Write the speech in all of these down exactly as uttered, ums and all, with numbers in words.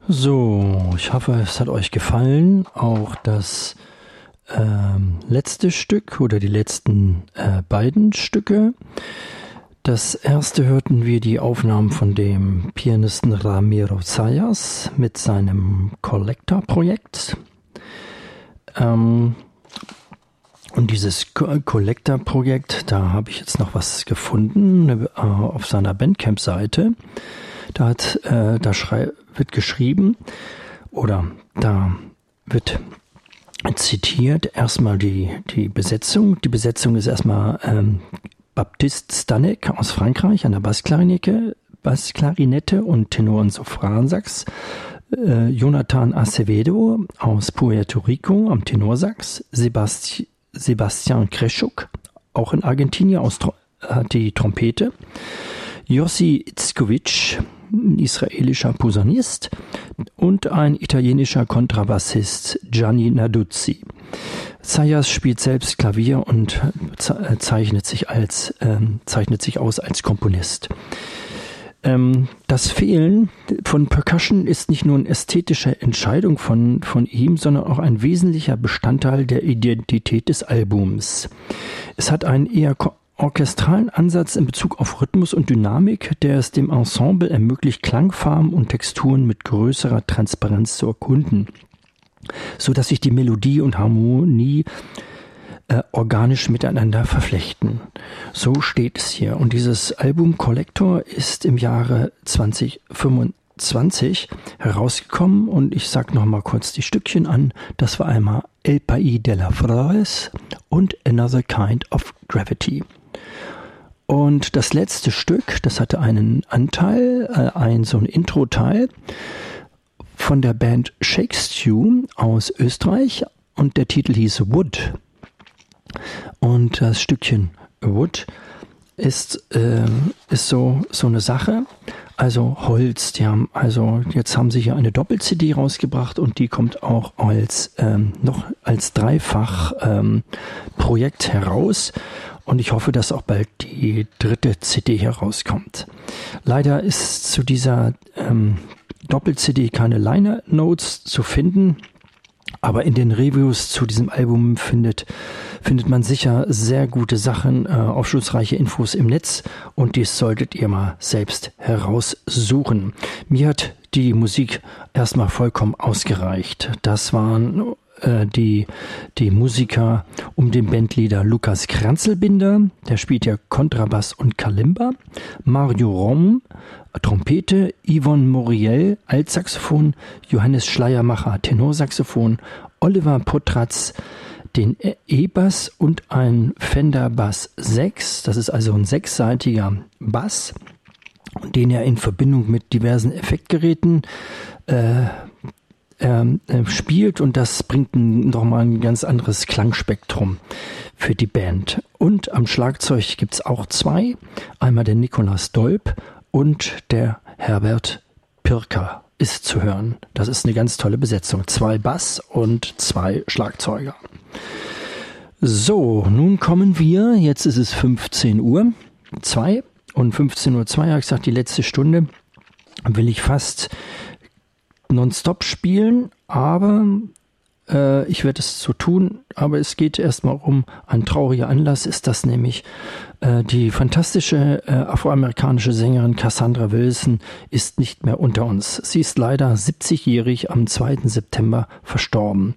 So, ich hoffe, es hat euch gefallen. Auch das ähm, letzte Stück oder die letzten äh, beiden Stücke. Das erste hörten wir die Aufnahmen von dem Pianisten Ramiro Zayas mit seinem Collector-Projekt. Ähm, und dieses Co- Collector-Projekt, da habe ich jetzt noch was gefunden äh, auf seiner Bandcamp-Seite. Da, hat, äh, da schrei- wird geschrieben oder da wird zitiert erstmal die, die Besetzung. Die Besetzung ist erstmal ähm, Baptiste Stanek aus Frankreich an der Bassklarinette, Bassklarinette und Tenor- und Sopransax. Äh, Jonathan Acevedo aus Puerto Rico am Tenorsax. Sebasti- Sebastian Kreschuk, auch in Argentinien, aus Tro- hat die Trompete. Yossi Itzkovic, ein israelischer Posaunist, und ein italienischer Kontrabassist, Gianni Narduzzi. Zayas spielt selbst Klavier und zeichnet sich als ähm, zeichnet sich aus als Komponist. Ähm, das Fehlen von Percussion ist nicht nur eine ästhetische Entscheidung von, von ihm, sondern auch ein wesentlicher Bestandteil der Identität des Albums. Es hat einen eher orchestralen Ansatz in Bezug auf Rhythmus und Dynamik, der es dem Ensemble ermöglicht, Klangfarben und Texturen mit größerer Transparenz zu erkunden, so dass sich die Melodie und Harmonie äh, organisch miteinander verflechten. So steht es hier. Und dieses Album Collector ist im Jahre zwanzig fünfundzwanzig herausgekommen, und ich sage noch mal kurz die Stückchen an. Das war einmal El País de las Flores und Another Kind of Gravity. Und das letzte Stück, das hatte einen Anteil, äh, ein so ein Intro-Teil von der Band Shakestew aus Österreich, und der Titel hieß Wood. Und das Stückchen Wood ist, äh, ist so, so eine Sache, also Holz. Die haben, also jetzt haben sie hier eine Doppel-C D rausgebracht, und die kommt auch als ähm, noch als Dreifach ähm, Projekt heraus. Und ich hoffe, dass auch bald die dritte C D herauskommt. Leider ist zu dieser ähm, Doppel-C D keine Liner Notes zu finden, aber in den Reviews zu diesem Album findet, findet man sicher sehr gute Sachen, äh, aufschlussreiche Infos im Netz, und dies solltet ihr mal selbst heraussuchen. Mir hat die Musik erstmal vollkommen ausgereicht. Das waren Die, die Musiker um den Bandleader Lukas Kranzelbinder, der spielt ja Kontrabass und Kalimba, Mario Rom, Trompete, Yvonne Moriel, Altsaxophon, Johannes Schleiermacher, Tenorsaxophon, Oliver Potratz, den E-Bass und ein Fender Bass sechs, das ist also ein sechsseitiger Bass, den er in Verbindung mit diversen Effektgeräten äh, Ähm, äh, spielt, und das bringt ein, nochmal ein ganz anderes Klangspektrum für die Band. Und am Schlagzeug gibt es auch zwei, einmal der Nikolaus Dolb und der Herbert Pirker ist zu hören. Das ist eine ganz tolle Besetzung, zwei Bass und zwei Schlagzeuger. So, nun kommen wir, jetzt ist es fünfzehn Uhr zwei, und fünfzehn Uhr zwei, habe ich gesagt, die letzte Stunde will ich fast nonstop spielen, aber äh, ich werde es so tun, aber es geht erstmal um ein trauriger Anlass, ist das nämlich äh, die fantastische äh, afroamerikanische Sängerin Cassandra Wilson ist nicht mehr unter uns. Sie ist leider siebzigjährig am zweiten September verstorben.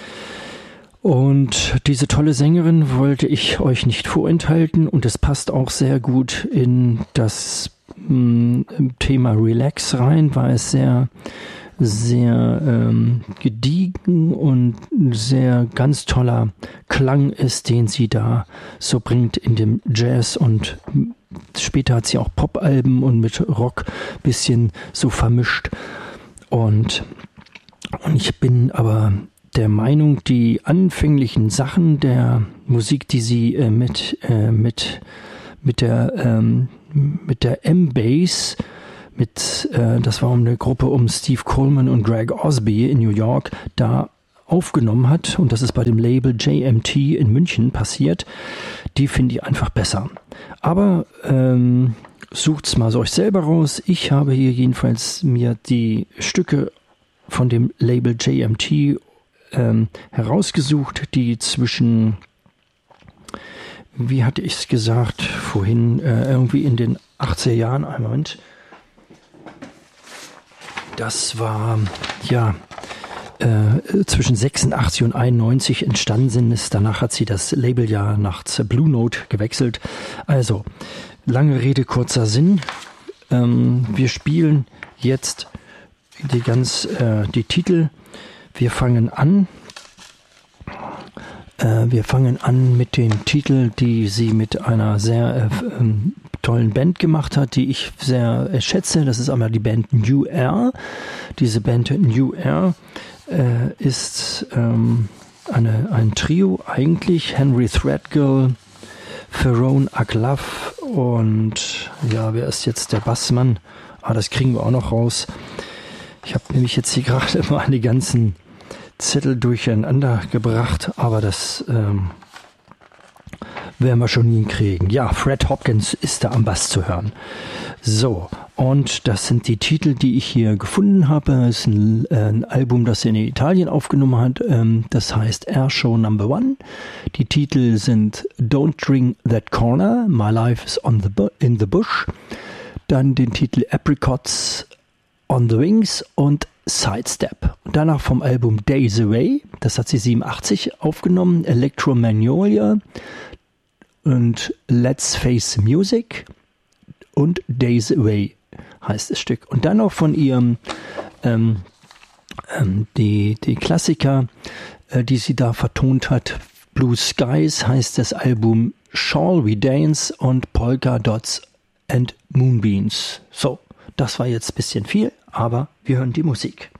Und diese tolle Sängerin wollte ich euch nicht vorenthalten, und es passt auch sehr gut in das mh, Thema Relax rein, weil es sehr sehr ähm, gediegen und sehr ganz toller Klang ist, den sie da so bringt in dem Jazz, und später hat sie auch Pop-Alben und mit Rock bisschen so vermischt, und, und ich bin aber der Meinung, die anfänglichen Sachen der Musik, die sie äh, mit äh, mit mit der ähm, mit der M-Bass mit, äh, das war eine Gruppe um Steve Coleman und Greg Osby in New York, da aufgenommen hat, und das ist bei dem Label J M T in München passiert, die finde ich einfach besser. Aber ähm, sucht's mal so euch selber raus. Ich habe hier jedenfalls mir die Stücke von dem Label J M T ähm, herausgesucht, die zwischen, wie hatte ich es gesagt vorhin, äh, irgendwie in den achtziger Jahren, einen Moment, das war, ja, äh, zwischen sechsundachtzig und einundneunzig entstanden sind. Ist. Danach hat sie das Label ja nach Blue Note gewechselt. Also, lange Rede, kurzer Sinn. Ähm, wir spielen jetzt die ganz, äh, die Titel. Wir fangen an. Äh, wir fangen an mit den Titeln, die sie mit einer sehr äh, ähm, tollen Band gemacht hat, die ich sehr äh, schätze. Das ist einmal die Band New Air. Diese Band New Air äh, ist ähm, eine, ein Trio eigentlich. Henry Threadgill, Ferone Aglav und ja, wer ist jetzt der Bassmann? Ah, das kriegen wir auch noch raus. Ich habe nämlich jetzt hier gerade meine ganzen Zettel durcheinander gebracht, aber das ähm, werden wir schon hinkriegen. Ja, Fred Hopkins ist da am Bass zu hören. So, und das sind die Titel, die ich hier gefunden habe. Es ist ein, äh, ein Album, das er in Italien aufgenommen hat. Ähm, das heißt Air Show Number One. Die Titel sind Don't Drink That Corner, My Life is on the bu- in the Bush. Dann den Titel Apricots on the Wings und Sidestep. Und danach vom Album Days Away, das hat sie siebenundachtzig aufgenommen, Electromagnolia und Let's Face Music und Days Away heißt das Stück. Und dann noch von ihrem ähm, ähm, die, die Klassiker, äh, die sie da vertont hat. Blue Skies heißt das Album, Shall We Dance und Polka Dots and Moonbeams. So, das war jetzt ein bisschen viel, aber wir hören die Musik.